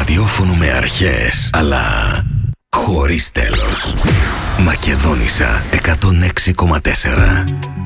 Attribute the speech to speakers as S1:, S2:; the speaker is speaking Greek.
S1: ραδιόφωνο με αρχές, αλλά χωρίς τέλος. Μακεδόνισσα 106,4.